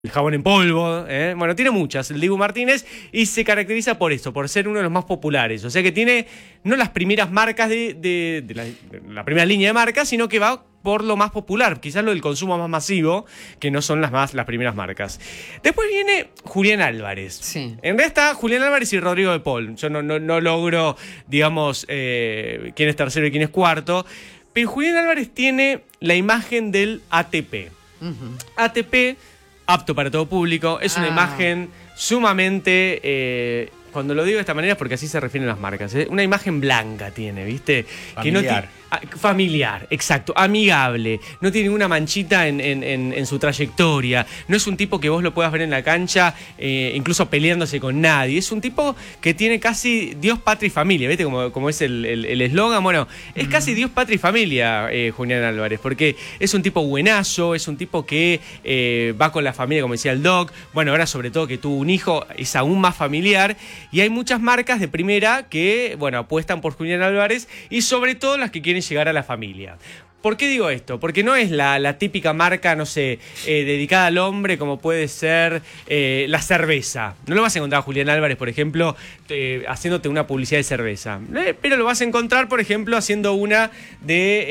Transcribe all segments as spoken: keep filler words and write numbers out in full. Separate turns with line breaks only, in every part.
el jabón en polvo, ¿eh? Bueno, tiene muchas, el Dibu Martínez, y se caracteriza por esto, por ser uno de los más populares. O sea que tiene no las primeras marcas de, de, de, la, de la primera línea de marcas, sino que va por lo más popular, quizás lo del consumo más masivo, que no son las más las primeras marcas. Después viene Julián Álvarez.
Sí.
En realidad está Julián Álvarez y Rodrigo de Paul. Yo no, no, no logro, digamos, eh, quién es tercero y quién es cuarto. Pero Julián Álvarez tiene la imagen del A T P. Uh-huh. A T P, apto para todo público, es una ah. imagen sumamente... Eh, cuando lo digo de esta manera es porque así se refieren las marcas. ¿eh? Una imagen blanca tiene, ¿viste?
Familiar.
Que no tiene, familiar, exacto, amigable, no tiene ninguna manchita en, en, en, en su trayectoria, no es un tipo que vos lo puedas ver en la cancha, eh, incluso peleándose con nadie, es un tipo que tiene casi Dios, patria y familia, ¿viste? Como, como es el eslogan, el, el bueno, es mm. casi Dios, patria y familia, eh, Julián Álvarez, porque es un tipo buenazo, es un tipo que eh, va con la familia, como decía el Doc, bueno, ahora sobre todo que tuvo un hijo, es aún más familiar, y hay muchas marcas de primera que, bueno, apuestan por Julián Álvarez, y sobre todo las que quieren llegar a la familia. ¿Por qué digo esto? Porque no es la, la típica marca, no sé, eh, dedicada al hombre como puede ser eh, la cerveza. No lo vas a encontrar a Julián Álvarez, por ejemplo, eh, haciéndote una publicidad de cerveza. Eh, pero lo vas a encontrar, por ejemplo, haciendo una de...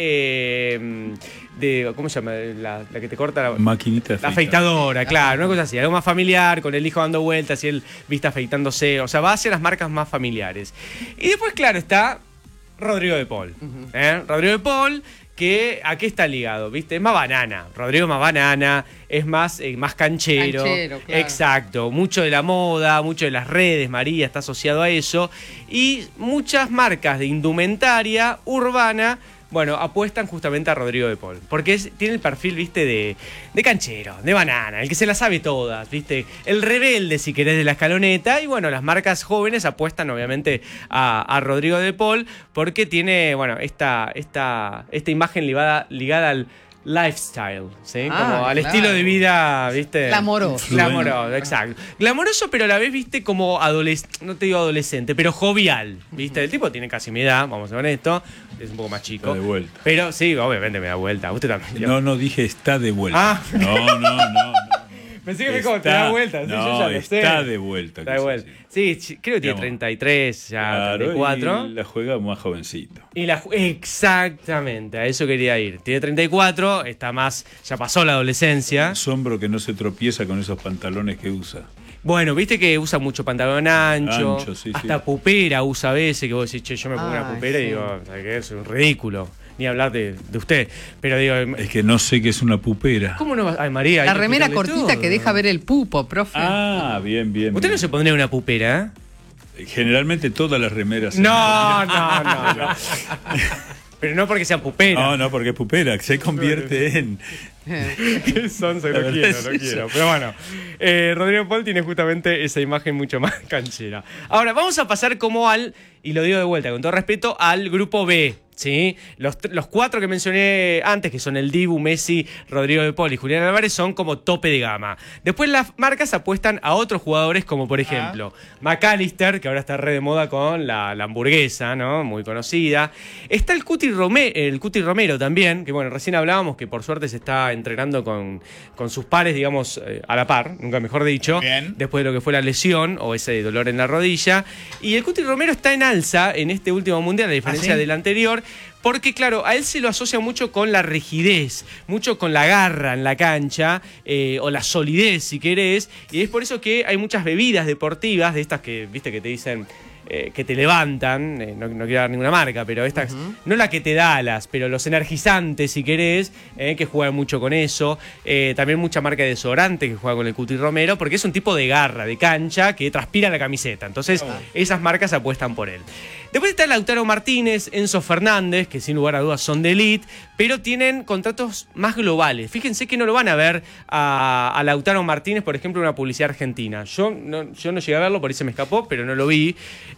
Eh, de ¿cómo se llama? La, la que te corta la...
Maquinita
La afeitadora, claro, una cosa así. Algo más familiar, con el hijo dando vueltas y él viste afeitándose. O sea, va hacia las marcas más familiares. Y después, claro, está... Rodrigo de Paul. Uh-huh. ¿eh? Rodrigo de Paul, que ¿a qué está ligado? ¿Viste? Es más banana. Rodrigo es más banana, es más, eh, más canchero.
Canchero, claro.
Exacto. Mucho de la moda, mucho de las redes, María está asociado a eso. Y muchas marcas de indumentaria urbana, bueno, apuestan justamente a Rodrigo de Paul. Porque es, tiene el perfil, viste, de, de canchero, de banana, el que se la sabe todas, viste. El rebelde, si querés, de la escaloneta. Y bueno, las marcas jóvenes apuestan, obviamente, a, a Rodrigo de Paul, porque tiene, bueno, esta, esta, esta imagen ligada, ligada al lifestyle, ¿sí?
Ah,
como al
claro.
estilo de vida, ¿viste?
Glamoroso.
Glamoroso, exacto. Glamoroso, pero a la vez, ¿viste? Como adolescente, no te digo adolescente, pero jovial, ¿viste? Uh-huh. El tipo tiene casi mi edad, vamos a ser honestos, es un poco más chico.
Está de vuelta.
Pero sí, obviamente me da vuelta. Usted también.
No, no, dije está de vuelta.
Ah.
No, no, no, no.
Pensé que me dijo, te da vuelta. Sí,
no,
yo ya lo sé.
está de vuelta.
Está de vuelta. Sí, creo que tiene treinta y tres, ya
claro,
treinta y cuatro.
Y la juega más jovencito.
Y la, exactamente, a eso quería ir. Tiene treinta y cuatro, está más, ya pasó la adolescencia.
Asombro que no se tropieza con esos pantalones que usa.
Bueno, viste que usa mucho pantalón ancho,
ancho sí,
hasta
sí.
pupera usa a veces, que vos decís, che, yo me pongo
Ay,
una pupera
sí.
y digo, ¿sabes qué? Es un ridículo. Ni hablar de, de usted. Pero digo...
Es que no sé qué es una pupera.
¿Cómo no va? Ay, María.
La remera cortita todo. Que deja ver el pupo, profe.
Ah, bien, bien.
¿Usted
bien.
no se pondría una pupera?
Generalmente todas las remeras...
No, no, no, no. Pero no porque sean puperas.
No, no, porque es pupera, se convierte en...
¿Qué son? Lo quiero, lo quiero. Pero bueno, eh, Rodrigo Paul tiene justamente esa imagen mucho más canchera. Ahora, vamos a pasar como al, y lo digo de vuelta, con todo respeto, al grupo B. ¿Sí? Los, los cuatro que mencioné antes, que son el Dibu, Messi, Rodrigo de Paul y Julián Álvarez, son como tope de gama. Después las marcas apuestan a otros jugadores, como por ejemplo ah. McAllister, que ahora está re de moda con la, la hamburguesa, ¿no? Muy conocida. Está el Cuti, Rome, el Cuti Romero también, que bueno, recién hablábamos que por suerte se está entrenando con, con sus pares, digamos, eh, a la par, nunca mejor dicho,
bien.
Después de lo que fue la lesión o ese dolor en la rodilla. Y el Cuti Romero está en alza en este último mundial, a diferencia ¿Ah, sí? del anterior. Porque, claro, a él se lo asocia mucho con la rigidez, mucho con la garra en la cancha, eh, o la solidez, si querés. Y es por eso que hay muchas bebidas deportivas, de estas que, viste, que te dicen... Eh, que te levantan, eh, no, no quiero dar ninguna marca, pero estas, uh-huh. no la que te da alas, pero los energizantes, si querés, eh, que juegan mucho con eso. Eh, también mucha marca de desodorante que juega con el Cuti Romero, porque es un tipo de garra, de cancha, que transpira la camiseta. Entonces, uh-huh. esas marcas apuestan por él. Después está Lautaro Martínez, Enzo Fernández, que sin lugar a dudas son de elite, pero tienen contratos más globales. Fíjense que no lo van a ver a, a Lautaro Martínez, por ejemplo, en una publicidad argentina. Yo no, yo no llegué a verlo, por ahí se me escapó, pero no lo vi.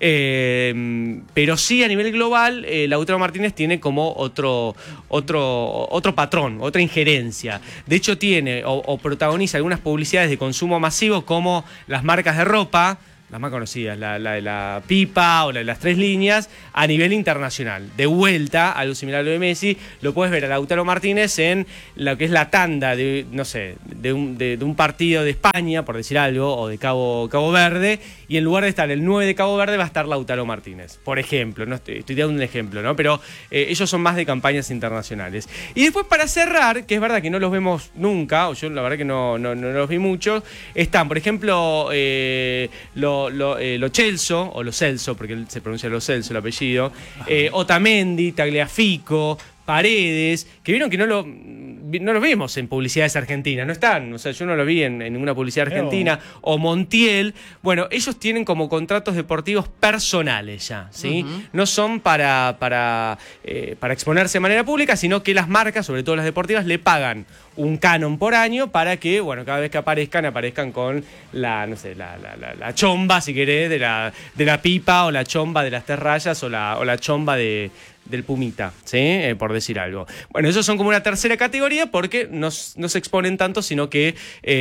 Eh, pero sí, a nivel global, eh, Lautaro Martínez tiene como otro, otro, otro patrón, otra injerencia. De hecho, tiene o, o protagoniza algunas publicidades de consumo masivo, como las marcas de ropa, las más conocidas, la, la de la pipa o la de las tres líneas, a nivel internacional. De vuelta, algo similar a lo de Messi, lo puedes ver a Lautaro Martínez en lo que es la tanda de, no sé, de un, de, de un partido de España, por decir algo, o de Cabo, Cabo Verde, y en lugar de estar el nueve de Cabo Verde va a estar Lautaro Martínez, por ejemplo. No estoy, estoy dando un ejemplo, ¿no? Pero eh, ellos son más de campañas internacionales. Y después, para cerrar, que es verdad que no los vemos nunca, o yo la verdad que no, no, no los vi mucho, están, por ejemplo, eh, lo, lo, eh, lo Celso, o lo Celso, porque se pronuncia lo Celso el apellido, eh, Otamendi, Tagliafico, Paredes, que vieron que no lo no los vemos en publicidades argentinas, no están, o sea, yo no los vi en, en ninguna publicidad argentina, o Montiel. Bueno, ellos tienen como contratos deportivos personales ya, ¿sí? Uh-huh. No son para, para, eh, para exponerse de manera pública, sino que las marcas, sobre todo las deportivas, le pagan un canon por año para que, bueno, cada vez que aparezcan, aparezcan con la, no sé, la, la, la, la chomba, si querés, de la, de la pipa, o la chomba de las tres rayas, o la, o la chomba de del Pumita, ¿sí? Eh, por decir algo. Bueno, esos son como una tercera categoría porque no, no se exponen tanto, sino que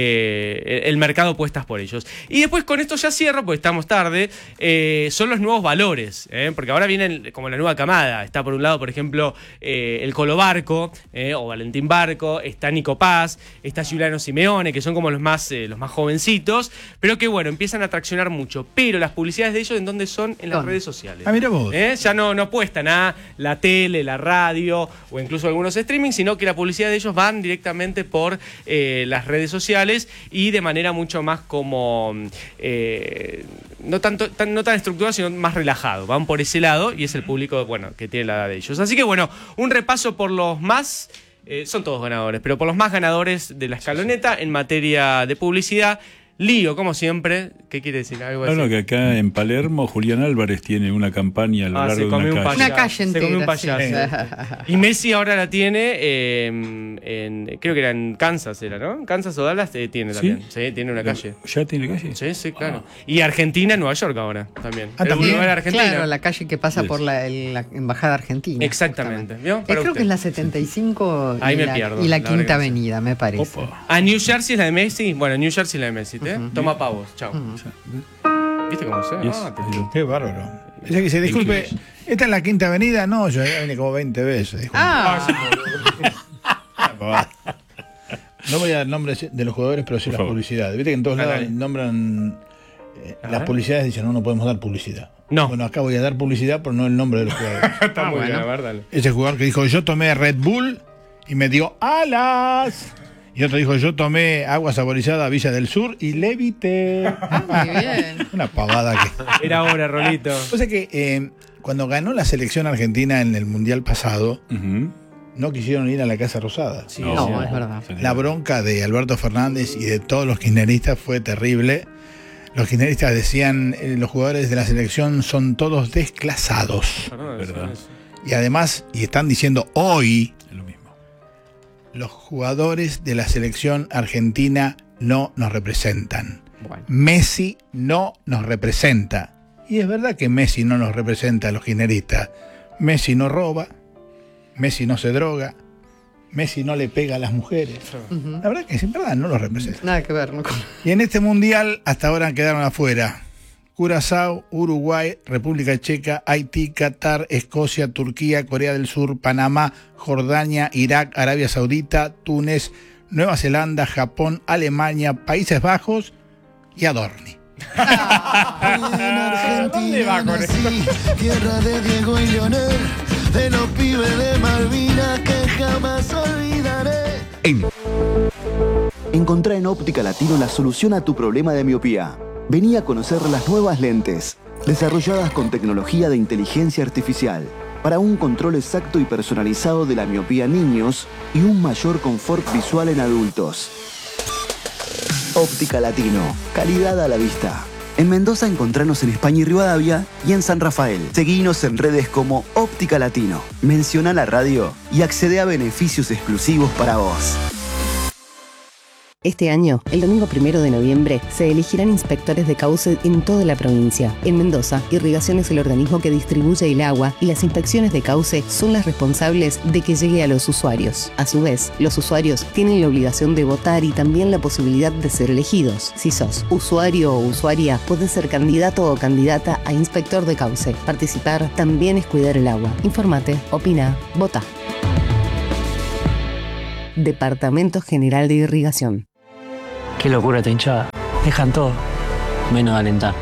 eh, el mercado puestas por ellos. Y después con esto ya cierro, porque estamos tarde, eh, son los nuevos valores, ¿eh? Porque ahora vienen como la nueva camada. Está por un lado, por ejemplo, eh, el Colo Barco, eh, o Valentín Barco, está Nico Paz, está Giuliano Simeone, que son como los más, eh, los más jovencitos, pero que bueno, empiezan a traccionar mucho. Pero las publicidades de ellos, ¿en dónde son? En las ¿Dónde? redes sociales.
Ah, mira vos.
¿Eh? Ya no, no apuestan a la tele, la radio o incluso algunos streaming, sino que la publicidad de ellos van directamente por eh, las redes sociales y de manera mucho más como eh, no tanto tan, no tan estructurada, sino más relajado. Van por ese lado y es el público, bueno, que tiene la edad de ellos. Así que bueno, un repaso por los más, eh, son todos ganadores, pero por los más ganadores de la escaloneta en materia de publicidad. Lío, como siempre. ¿Qué quiere decir? ¿Algo
no, no, que acá en Palermo Julián Álvarez tiene una campaña a lo
ah,
largo de una calle.
Payaso. Una calle entera.
Se comió un payaso. Sí. Y Messi ahora la tiene eh, en, creo que era en Kansas, era, ¿no? En Kansas o Dallas eh, tiene también. ¿Sí? Sí, tiene una calle.
¿Ya tiene calle?
Sí, sí, claro. Ah. Y Argentina, Nueva York ahora también.
Ah, también.
Argentina.
Claro, la calle que pasa por la, la embajada argentina.
Exactamente. ¿Vio?
Eh, creo usted. que es la setenta y cinco
Ahí
y,
me
la,
pierdo,
y la,
la
quinta avenida, me parece.
Opa. ¿A New Jersey es la de Messi? Bueno, New Jersey es la de Messi. ¿eh? Uh-huh. Toma pavos. Chao. Uh-huh. ¿Viste cómo se
yes.
ah,
Qué bárbaro. Ella que dice, disculpe, ¿esta es la quinta avenida? No, yo vine como veinte veces. Disculpe.
Ah.
No voy a dar nombres de los jugadores, pero sí las publicidades. Viste que en todos ah, lados dale. nombran eh, las publicidades, dicen, no, no podemos dar publicidad.
No.
Bueno, acá voy a dar publicidad, pero no el nombre de los jugadores.
Está
ah,
muy
bueno.
bien, a ver, dale.
Ese jugador que dijo, yo tomé Red Bull y me dio alas. Y otro dijo, yo tomé agua saborizada Villa del Sur y levité.
Ah, muy bien.
Una pavada que...
Era ahora, Rolito.
O sea que eh, cuando ganó la selección argentina en el Mundial pasado, uh-huh. no quisieron ir a la Casa Rosada.
Sí, no, no, es verdad.
La bronca de Alberto Fernández y de todos los kirchneristas fue terrible. Los kirchneristas decían, eh, los jugadores de la selección son todos desclasados.
Perdón,
¿verdad? Eso. Y además, y están diciendo hoy... los jugadores de la selección argentina no nos representan. Bueno. Messi no nos representa. Y es verdad que Messi no nos representa a los kirchneristas. Messi no roba, Messi no se droga, Messi no le pega a las mujeres. Uh-huh. La verdad que es verdad, no los representa.
Nada que ver. No.
Y en este mundial hasta ahora quedaron afuera Curazao, Uruguay, República Checa, Haití, Qatar, Escocia, Turquía, Corea del Sur, Panamá, Jordania, Irak, Arabia Saudita, Túnez, Nueva Zelanda, Japón, Alemania, Países Bajos y Adorni.
Ah, ¿dónde va con esto? Tierra de Diego y Leonel, de los pibes de Malvinas que jamás olvidaré.
En... Encontrá en Óptica Latino la solución a tu problema de miopía. Vení a conocer las nuevas lentes, desarrolladas con tecnología de inteligencia artificial, para un control exacto y personalizado de la miopía en niños y un mayor confort visual en adultos. Óptica Latino, calidad a la vista. En Mendoza encontranos en España y Rivadavia y en San Rafael. Seguinos en redes como Óptica Latino. Menciona la radio y accede a beneficios exclusivos para vos.
Este año, el domingo primero de noviembre, se elegirán inspectores de cauce en toda la provincia. En Mendoza, Irrigación es el organismo que distribuye el agua y las inspecciones de cauce son las responsables de que llegue a los usuarios. A su vez, los usuarios tienen la obligación de votar y también la posibilidad de ser elegidos. Si sos usuario o usuaria, podés ser candidato o candidata a inspector de cauce. Participar también es cuidar el agua. Infórmate, opina, vota. Departamento General de Irrigación.
Qué locura esta hinchada. Dejan todo, menos alentar.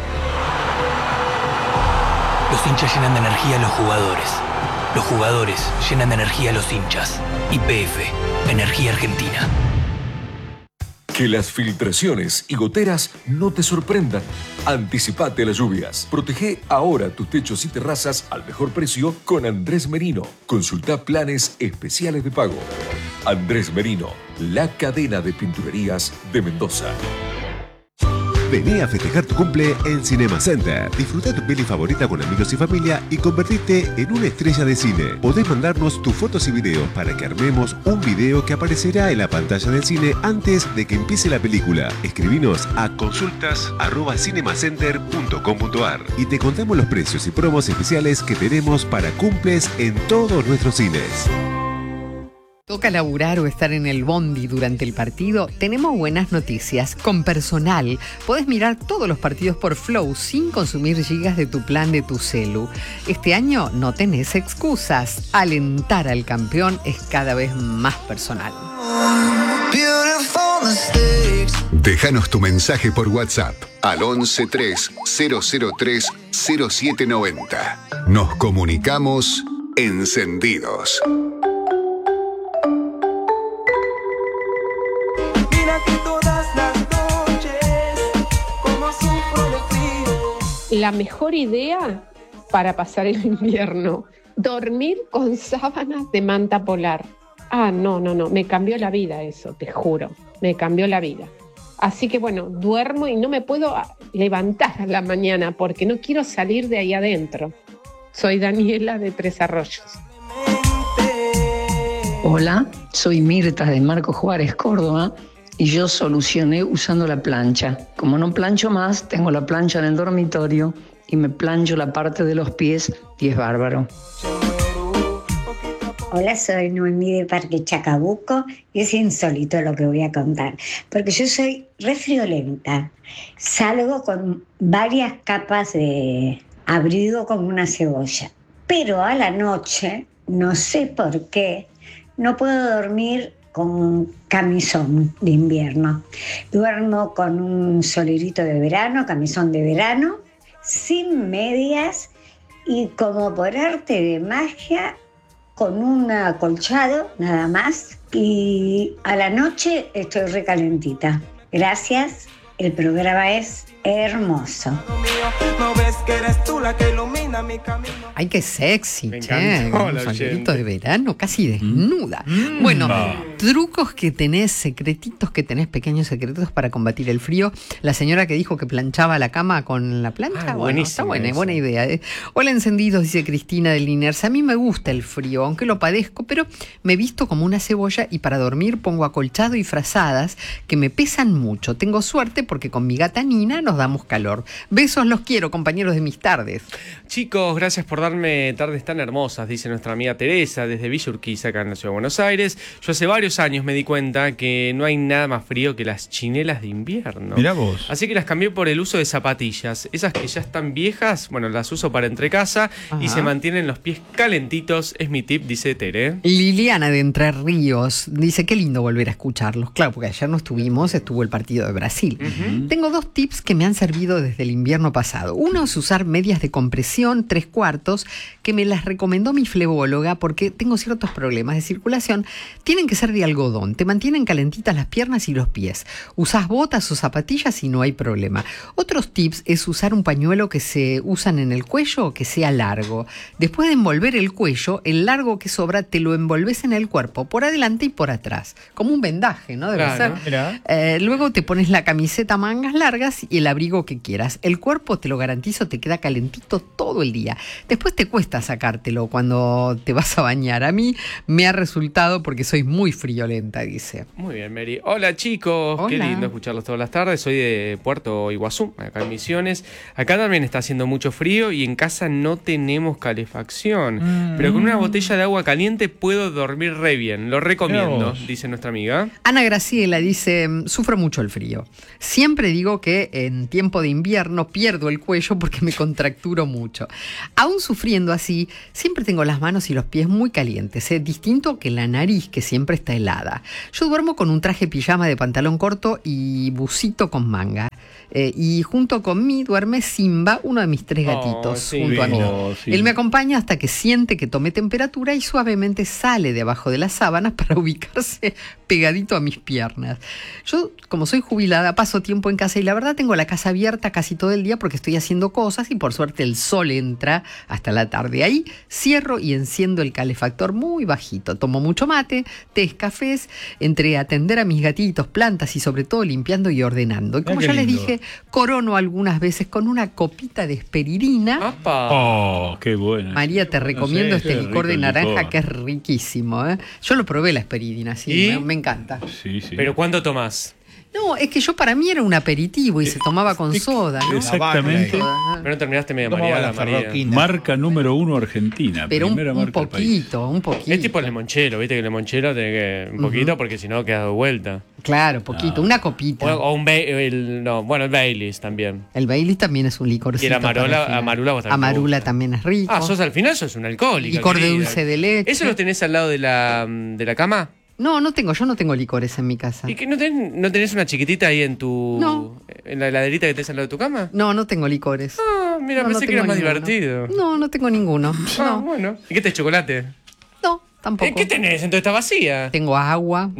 Los hinchas llenan de energía a los jugadores. Los jugadores llenan de energía a los hinchas. Y P F, Energía Argentina.
Que las filtraciones y goteras no te sorprendan. Anticipate a las lluvias. Protege ahora tus techos y terrazas al mejor precio con Andrés Merino. Consulta planes especiales de pago. Andrés Merino, la cadena de pinturerías de Mendoza.
Vení a festejar tu cumple en Cinema Center. Disfruta tu peli favorita con amigos y familia y convertirte en una estrella de cine. Podés mandarnos tus fotos y videos para que armemos un video que aparecerá en la pantalla del cine antes de que empiece la película. Escribinos a consultas arroba cinemacenter punto com punto ar y te contamos los precios y promos especiales que tenemos para cumples en todos nuestros cines.
¿Toca laburar o estar en el bondi durante el partido? Tenemos buenas noticias. Con Personal podés mirar todos los partidos por Flow sin consumir gigas de tu plan de tu celu. Este año no tenés excusas. Alentar al campeón es cada vez más personal.
Déjanos tu mensaje por WhatsApp al once tres cero cero tres cero siete noventa. Nos comunicamos encendidos.
La mejor idea para pasar el invierno, dormir con sábanas de manta polar. Ah, no, no, no, me cambió la vida eso, te juro, me cambió la vida. Así que bueno, duermo y no me puedo levantar a la mañana porque no quiero salir de ahí adentro. Soy Daniela de Tres Arroyos.
Hola, soy Mirta de Marco Juárez, Córdoba. Y yo solucioné usando la plancha. Como no plancho más, tengo la plancha en el dormitorio y me plancho la parte de los pies y es bárbaro.
Hola, soy Noemí de Parque Chacabuco y es insólito lo que voy a contar. Porque yo soy re friolenta. Salgo con varias capas de abrigo como una cebolla. Pero a la noche, no sé por qué, no puedo dormir con camisón de invierno. Duermo con un solerito de verano, camisón de verano, sin medias y como por arte de magia, con un acolchado nada más. Y a la noche estoy recalentita. Gracias, el programa es hermoso.
Ay, qué sexy,
Me
che.
encantó
Un
la
solerito
oyente.
de verano, casi desnuda.
Mm.
Bueno,
Ah.
trucos que tenés, secretitos que tenés, pequeños secretos para combatir el frío. La señora que dijo que planchaba la cama con la plancha,
Ah,
bueno,
buenísima
está buena,
esa.
buena idea. ¿eh? Hola, encendidos, dice Cristina de Liniers. A mí me gusta el frío, aunque lo padezco, pero me visto como una cebolla y para dormir pongo acolchado y frazadas que me pesan mucho. Tengo suerte porque con mi gata Nina nos damos calor. Besos, los quiero, compañeros de mis tardes.
Chicos, gracias por darme tardes tan hermosas, dice nuestra amiga Teresa desde Villa Urquiza, acá en la Ciudad de Buenos Aires. Yo hace varios años me di cuenta que no hay nada más frío que las chinelas de invierno.
Mirá vos.
Así que las cambié por el uso de zapatillas. Esas que ya están viejas, bueno, las uso para entrecasa y
Ajá.
se mantienen los pies calentitos. Es mi tip, dice Tere.
Liliana de Entre Ríos dice, qué lindo volver a escucharlos. Claro, porque ayer no estuvimos, estuvo el partido de Brasil.
Ujú.
Tengo dos tips que me han servido desde el invierno pasado. Uno es usar medias de compresión tres cuartos, que me las recomendó mi flebóloga porque tengo ciertos problemas de circulación. Tienen que ser de algodón, te mantienen calentitas las piernas y los pies. Usás botas o zapatillas y no hay problema. Otros tips es usar un pañuelo que se usan en el cuello que sea largo. Después de envolver el cuello, el largo que sobra te lo envolves en el cuerpo, por adelante y por atrás. Como un vendaje, ¿no? Debe
Claro.
ser.
Mirá.
Eh, luego te pones la camiseta mangas largas y el abrigo que quieras. El cuerpo, te lo garantizo, te queda calentito todo el día. Después te cuesta sacártelo cuando te vas a bañar. A mí me ha resultado porque soy muy fría friolenta, dice.
Muy bien, Mary. Hola, chicos.
Hola.
Qué lindo escucharlos todas las tardes. Soy de Puerto Iguazú, acá en Misiones. Acá también está haciendo mucho frío y en casa no tenemos calefacción. Mm. Pero con una botella de agua caliente puedo dormir re bien. Lo recomiendo, dice nuestra amiga.
Ana Graciela dice, sufro mucho el frío. Siempre digo que en tiempo de invierno pierdo el cuello porque me contracturo mucho. Aún sufriendo así, siempre tengo las manos y los pies muy calientes, ¿eh? Distinto que la nariz, que siempre está helada. Yo duermo con un traje pijama de pantalón corto y busito con manga. Eh, y junto con mí duerme Simba, uno de mis tres gatitos,
oh, sí,
junto a mí.
Oh, sí.
Él me acompaña hasta que siente que tomé temperatura y suavemente sale de abajo de las sábanas para ubicarse pegadito a mis piernas. Yo, como soy jubilada, paso tiempo en casa y la verdad tengo la casa abierta casi todo el día porque estoy haciendo cosas y por suerte el sol entra hasta la tarde. Ahí cierro y enciendo el calefactor muy bajito. Tomo mucho mate, tés, cafés, entre atender a mis gatitos, plantas y sobre todo limpiando y ordenando. Y como ya les dije, corono algunas veces con una copita de esperidina.
¡Apa!
Oh, qué bueno.
María, te recomiendo
No sé,
este
qué
licor de
rico
naranja
licor.
que es riquísimo, ¿eh? Yo lo probé la esperidina, sí,
¿Y?
me, me encanta.
Sí, sí.
¿Pero cuánto tomás?
No, es que yo para mí era un aperitivo y se tomaba con soda, ¿no?
Exactamente.
Soda,
Pero no terminaste medio
Tomaba
mareada,
la
María.
ferroquina.
Marca número uno Argentina.
pero un,
primera
un
marca del país.
poquito, un poquito.
Es tipo el limonchelo, viste que el limonchelo tiene que un poquito porque si no queda de vuelta.
Claro, poquito, una copita.
O, o un Ba- el, no, bueno, el Baileys también.
El Baileys también es un licorcito.
Y el Amarola-
para afinar.
Amarula vos también te
Amarula
gusta.
también es rico.
Ah, sos al final sos un alcohólico.
Licor de
querida.
dulce de leche.
¿Eso lo tenés al lado de la, de la cama?
No, no tengo, yo no tengo licores en mi casa.
¿Y que no, ten- no tenés una chiquitita ahí en tu.
No.
en la heladerita que tenés al lado de tu cama?
No, no tengo licores.
Ah, mira,
No, no
pensé que
tengo
era más
ninguno.
divertido.
No, no tengo ninguno.
Ah,
No,
bueno. ¿Y qué tenés, chocolate?
no, tampoco.
¿Eh, ¿Qué tenés? Entonces está vacía.
Tengo agua,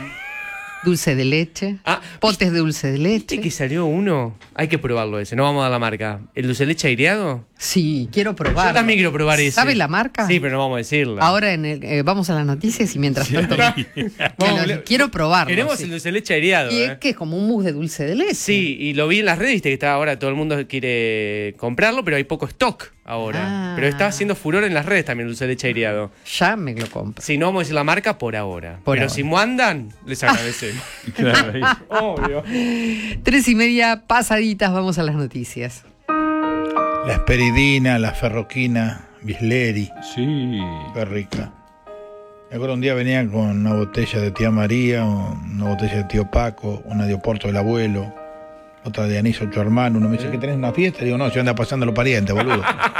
dulce de leche,
Ah,
potes de dulce de leche.
¿viste que salió uno? Hay que probarlo ese, no vamos a dar la marca. ¿El dulce de leche aireado?
Sí, quiero probar.
Yo también quiero probar ese.
¿Sabe la marca?
Sí, pero no vamos a decirla.
Ahora en el- eh, vamos a las noticias y mientras tanto
Vamos,
me lo-
le-
quiero probarlo.
Queremos
sí.
el dulce de leche aireado.
Y
¿eh?
es que es como un mousse de dulce de leche.
Sí, y lo vi en las redes, viste que está ahora todo el mundo quiere comprarlo, pero hay poco stock ahora.
Ah.
Pero está haciendo furor en las redes también el dulce de leche aireado.
Ya me lo compro.
Si no vamos a decir la marca por ahora.
Por
pero
ahora.
si mandan, les agradecemos.
Claro, ahí.
Obvio.
Tres y media pasaditas, vamos a las noticias.
La esperidina, la ferroquina, Bisleri.
Sí.
Qué rica. Me acuerdo un día venía con una botella de tía María, una botella de tío Paco, una de Oporto del abuelo, otra de Anís, ocho hermanos. Uno me dice, ¿qué tenés una fiesta? Digo, no, yo anda pasando los parientes, boludo.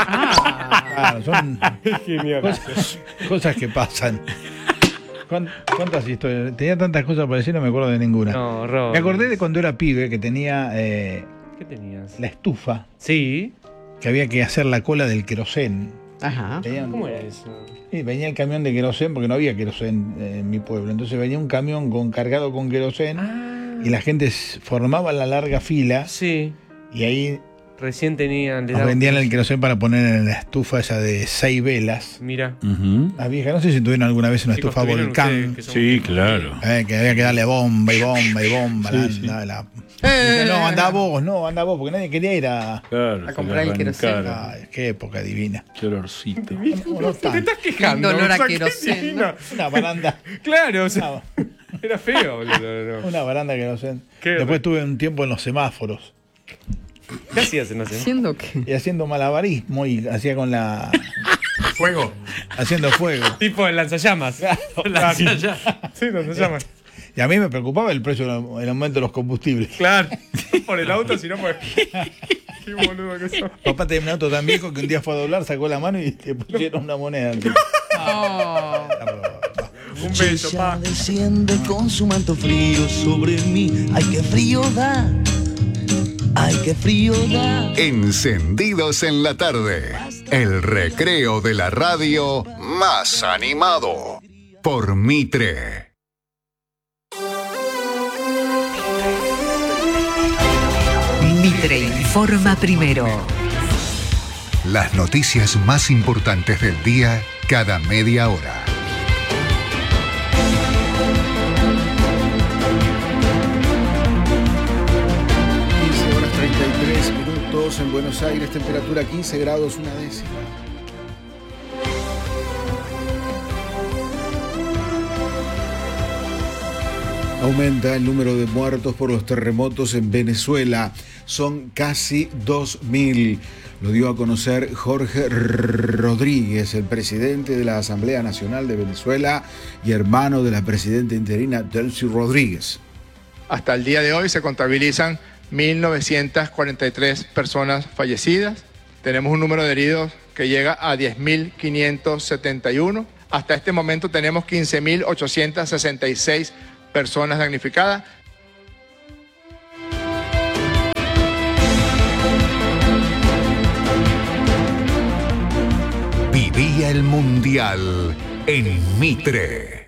Claro, son cosas, cosas que pasan. ¿Cuán- ¿Cuántas historias? Tenía tantas cosas para decir, no me acuerdo de ninguna.
No, Rob.
Me acordé de cuando era pibe que tenía eh,
¿Qué tenías?
la estufa,
Sí.
que había que hacer la cola del querosén.
Ajá.
Venían-
¿Cómo era eso?
Sí, venía el camión de querosén porque no había querosén eh, en mi pueblo. Entonces venía un camión con, cargado con querosén
Ah.
y la gente s- formaba la larga fila
Sí.
y ahí
Recién tenían. les
nos
daban-
vendían el querosén para poner en la estufa esa de seis velas.
Mira.
Ujú.
La vieja, no sé si tuvieron alguna vez una
Chicos,
estufa
tuvieron
volcán,
ustedes que son-
Sí, claro.
eh, que había que darle bomba y bomba y bomba.
Sí,
la-
sí.
la- la-
Eh.
Dice, no, andá vos, no, andá vos, porque nadie quería ir a...
Claro,
A
se
comprar
le
el querosén.
arrancaron.
Ay, qué época divina.
Qué olorcito.
No, no
¿Te
tanto.
estás quejando?
Qué dolor a
O sea, qué
querosén,
divino.
Una baranda.
Claro, o sea,
Una,
era feo, boludo. no.
una baranda querosén.
Qué
Después
re-
tuve un tiempo en los semáforos.
¿Qué hacías en ese?
Siendo que.
Y haciendo malabarismo y hacía con la...
Fuego.
haciendo fuego.
Tipo el lanzallamas. Lanzallamas. Sí, lanzallamas.
Y a mí me preocupaba el precio, el aumento de los combustibles.
Claro. Por el auto, si no, pues. Qué boludo que sos.
Papá tenía un auto tan viejo que un día fue a doblar, sacó la mano y le pusieron una moneda.
Oh.
Un beso,
Ella
pa.
desciende con su manto frío sobre mí. Ay, qué frío da. Ay, qué frío da.
Encendidos en la tarde. El recreo de la radio más animado. Por Mitre.
Mitre informa primero.
Las noticias más importantes del día cada media hora.
quince horas treinta y tres minutos en Buenos Aires, temperatura quince grados, una décima. Aumenta el número de muertos por los terremotos en Venezuela. Son casi dos mil. Lo dio a conocer Jorge Rodríguez, el presidente de la Asamblea Nacional de Venezuela y hermano de la presidenta interina Delcy Rodríguez.
Hasta el día de hoy se contabilizan mil novecientas cuarenta y tres personas fallecidas. Tenemos un número de heridos que llega a diez mil quinientos setenta y uno. Hasta este momento tenemos quince mil ochocientas sesenta y seis personas damnificadas.
Vivía el Mundial en Mitre.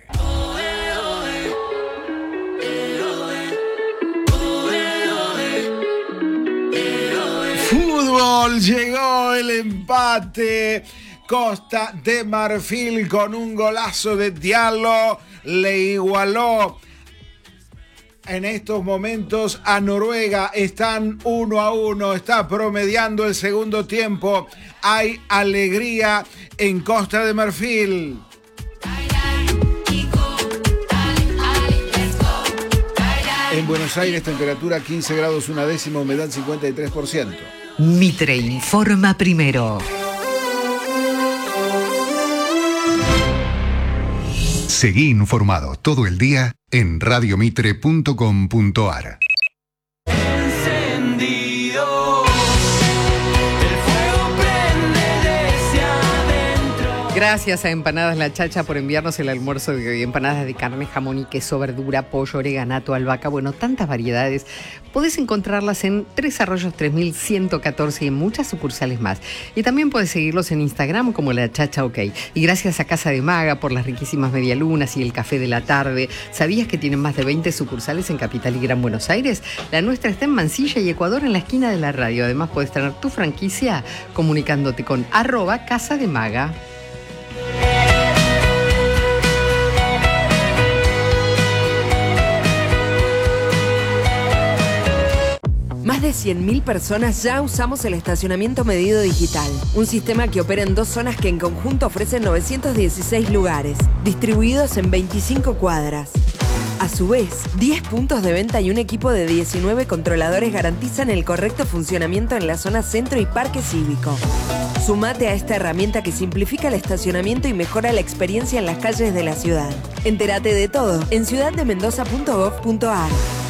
Fútbol, llegó el empate. Costa de Marfil con un golazo de Diallo le igualó en estos momentos a Noruega. Están uno a uno, está promediando el segundo tiempo. Hay alegría en Costa de Marfil. En Buenos Aires, temperatura quince grados una décima, humedad cincuenta y tres por ciento.
Mitre informa primero.
Seguí informado todo el día en radiomitre punto com punto ar.
Gracias a Empanadas La Chacha por enviarnos el almuerzo de hoy. Empanadas de carne, jamón y queso, verdura, pollo, oreganato, albahaca, bueno, tantas variedades. Podés encontrarlas en Tres Arroyos tres mil ciento catorce y en muchas sucursales más. Y también podés seguirlos en Instagram como La Chacha OK. Y gracias a Casa de Maga por las riquísimas medialunas y el café de la tarde. ¿Sabías que tienen más de veinte sucursales en Capital y Gran Buenos Aires? La nuestra está en Mansilla y Ecuador, en la esquina de la radio. Además, podés tener tu franquicia comunicándote con arroba Casa de Maga.
Más de cien mil personas ya usamos el estacionamiento medido digital, un sistema que opera en dos zonas que en conjunto ofrecen novecientos dieciséis lugares, distribuidos en veinticinco cuadras. A su vez, diez puntos de venta y un equipo de diecinueve controladores garantizan el correcto funcionamiento en la zona centro y parque cívico. Sumate a esta herramienta que simplifica el estacionamiento y mejora la experiencia en las calles de la ciudad. Entérate de todo en ciudad de mendoza punto gov punto ar.